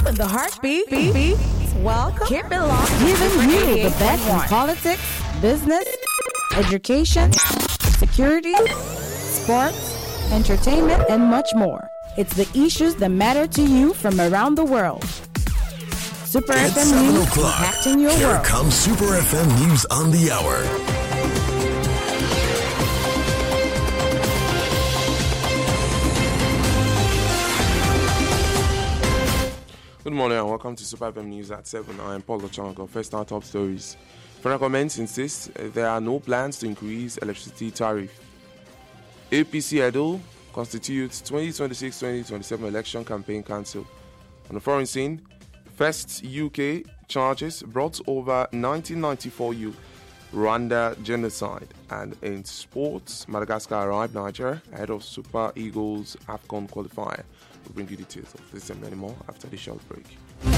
The heartbeat beats. Welcome. Keep it locked. Giving you the best in politics, business, education, security, sports, entertainment, and much more. It's the issues that matter to you from around the world. Super It's FM 7 News, o'clock. impacting your Here world. comes Super FM News on the hour. Good morning and welcome to Super FM News at 7. I am Paul Ochanko. First our top stories. Federal government insists there are no plans to increase electricity tariff. APC Edo constitutes 2026-2027 election campaign cancel. On the foreign scene, first UK charges brought over 1994 Rwanda genocide. And in sports, Madagascar arrived Nigeria ahead of Super Eagles AFCON qualifier. We'll bring you details of this and many more after the short break.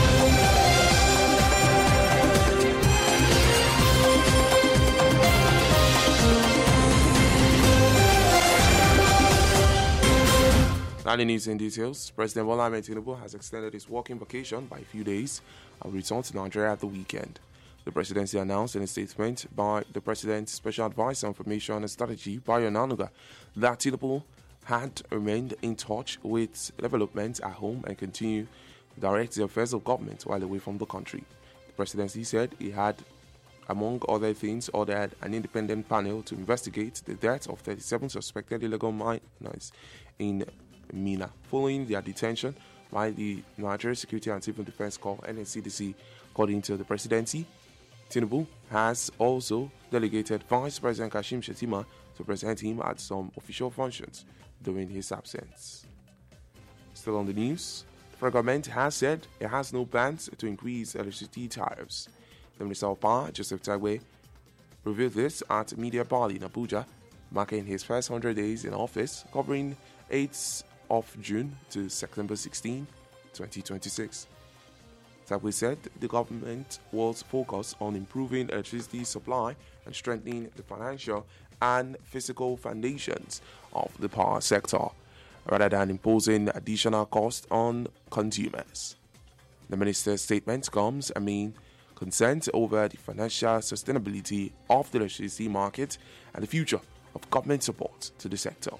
Now the news in details. President Bola Ahmed Tinubu has extended his working vacation by a few days and will return to Nigeria at the weekend. The presidency announced in a statement by the President's Special Advisor on Information and Strategy, Bayo Onanuga, that Tinubu had remained in touch with developments at home and continue to direct the affairs of government while away from the country. The presidency said he had, among other things, ordered an independent panel to investigate the death of 37 suspected illegal miners in Mina, following their detention by the Nigeria Security and Civil Defense Corps (NSCDC). According to the presidency, Tinubu has also delegated Vice President Kashim Shettima to present him at some official functions during his absence. Still on the news, the federal government has said it has no plans to increase electricity tariffs. The Minister of Power, Joseph Tagwe, revealed this at Media Bali in Abuja, marking his first 100 days in office, covering 8th of June to September 16, 2026. Tagwe said the government was focused on improving electricity supply and strengthening the financial and physical foundations of the power sector, rather than imposing additional costs on consumers. The minister's statement comes amid concerns over the financial sustainability of the electricity market and the future of government support to the sector.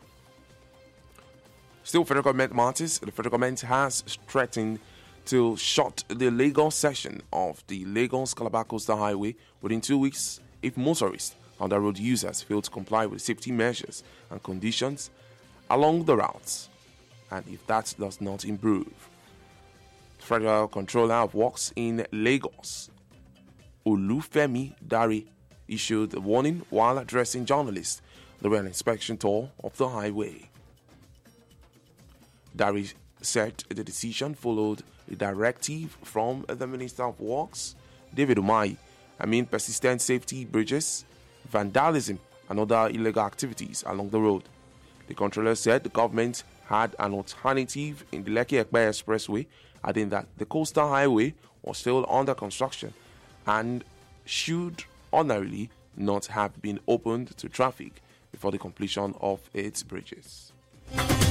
Still, federal government matters. The federal government has threatened to shut the Lagos section of the Lagos-Calabar Coastal Highway within 2 weeks if motorists and the road users fail to comply with safety measures and conditions along the routes, and if that does not improve. Federal Controller of Works in Lagos, Olufemi Dare, issued a warning while addressing journalists during an inspection tour of the highway. Dare said the decision followed a directive from the Minister of Works, David Umahi, amid persistent safety breaches, vandalism, and other illegal activities along the road. The controller said the government had an alternative in the Lekki-Ekpe Expressway, adding that the coastal highway was still under construction and should ordinarily not have been opened to traffic before the completion of its bridges.